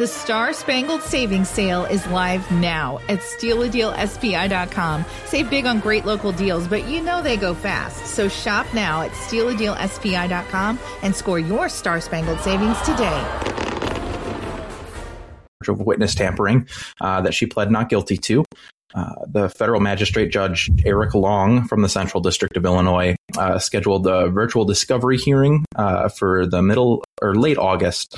The Star Spangled Savings Sale is live now at StealADealSPI.com. Save big on great local deals, but you know they go fast. So shop now at StealADealSPI.com and score your Star Spangled Savings today. Of witness tampering that she pled not guilty to. The federal magistrate judge Eric Long from the Central District of Illinois scheduled a virtual discovery hearing for the middle or late August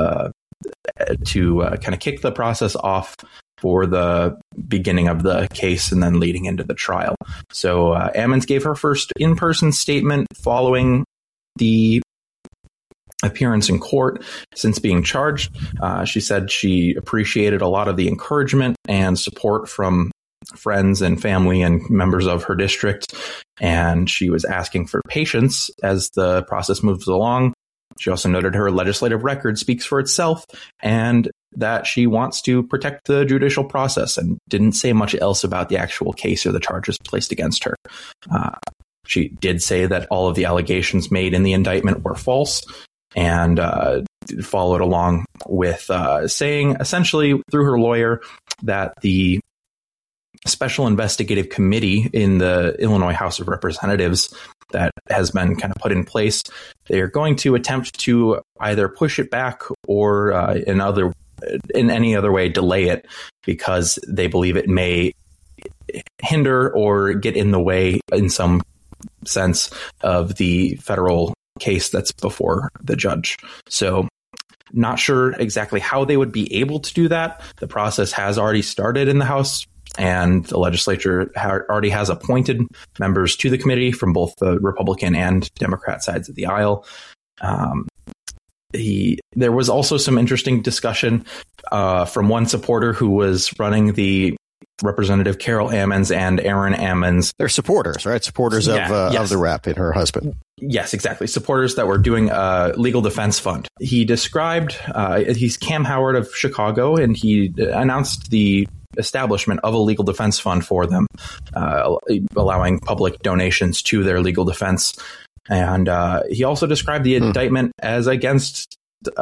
to kind of kick the process off for the beginning of the case and then leading into the trial. So Ammons gave her first in-person statement following the appearance in court since being charged. She said she appreciated a lot of the encouragement and support from friends and family and members of her district, and she was asking for patience as the process moves along. She also noted her legislative record speaks for itself and that she wants to protect the judicial process, and didn't say much else about the actual case or the charges placed against her. She did say that all of the allegations made in the indictment were false, and followed along with saying essentially through her lawyer that the Special Investigative Committee in the Illinois House of Representatives that has been kind of put in place, they are going to attempt to either push it back or in any other way delay it, because they believe it may hinder or get in the way in some sense of the federal case that's before the judge. So not sure exactly how they would be able to do that. The process has already started in the House, and the legislature already has appointed members to the committee from both the Republican and Democrat sides of the aisle. There was also some interesting discussion from one supporter who was running the Representative Carol Ammons and Aaron Ammons. They're supporters, right? Supporters of the rep and her husband. Yes, exactly. Supporters that were doing a legal defense fund. He described, he's Cam Howard of Chicago, and he announced the establishment of a legal defense fund for them, allowing public donations to their legal defense. And he also described the indictment as against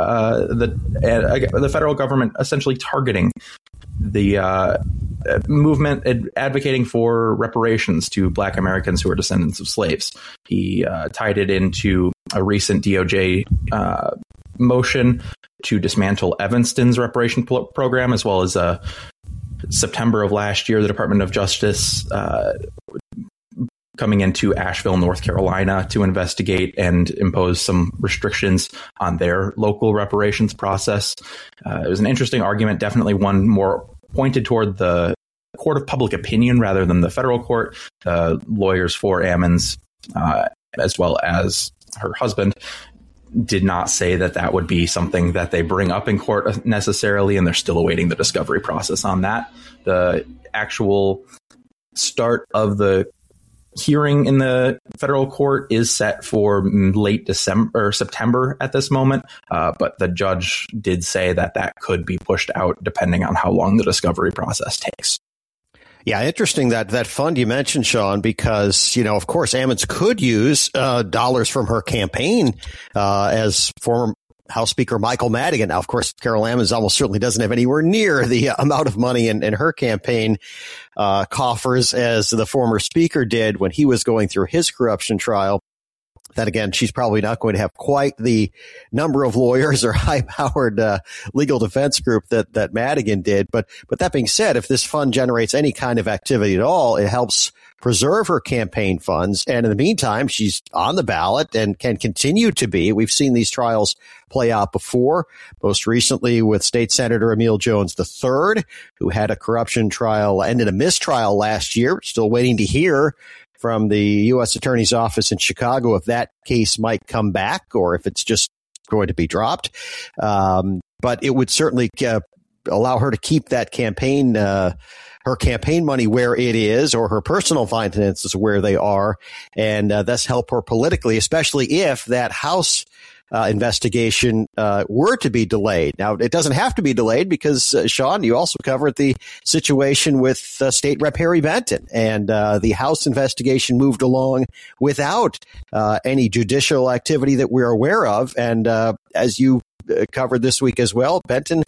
the federal government essentially targeting the movement advocating for reparations to Black Americans who are descendants of slaves. He tied it into a recent DOJ motion to dismantle Evanston's reparation program, as well as September of last year, the Department of Justice coming into Asheville, North Carolina, to investigate and impose some restrictions on their local reparations process. It was an interesting argument, definitely one more pointed toward the court of public opinion rather than the federal court. The lawyers for Ammons, as well as her husband, did not say that that would be something that they bring up in court necessarily, and they're still awaiting the discovery process on that. The actual start of the hearing in the federal court is set for late December or September at this moment, but the judge did say that that could be pushed out depending on how long the discovery process takes. Yeah, interesting that fund you mentioned, Sean, because, of course, Ammons could use dollars from her campaign as former House Speaker Michael Madigan. Now, of course, Carol Ammons almost certainly doesn't have anywhere near the amount of money in her campaign coffers as the former speaker did when he was going through his corruption trial. Then again, she's probably not going to have quite the number of lawyers or high-powered legal defense group that Madigan did. But that being said, if this fund generates any kind of activity at all, it helps preserve her campaign funds. And in the meantime, she's on the ballot and can continue to be. We've seen these trials play out before, most recently with State Senator Emil Jones III, who had a corruption trial, ended a mistrial last year. Still waiting to hear from the U.S. Attorney's Office in Chicago if that case might come back or if it's just going to be dropped. But it would certainly allow her to keep that campaign, her campaign money where it is, or her personal finances where they are, and thus help her politically, especially if that House investigation were to be delayed. Now, it doesn't have to be delayed because, Sean, you also covered the situation with State Rep Harry Benton, and the House investigation moved along without any judicial activity that we're aware of. And as you covered this week as well, Benton